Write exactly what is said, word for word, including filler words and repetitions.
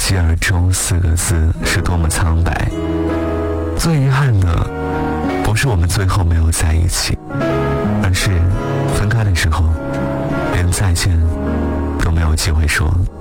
疾而终四个字是多么苍白。最遗憾的不是我们最后没有在一起，而是分开的时候连再见都没有机会说。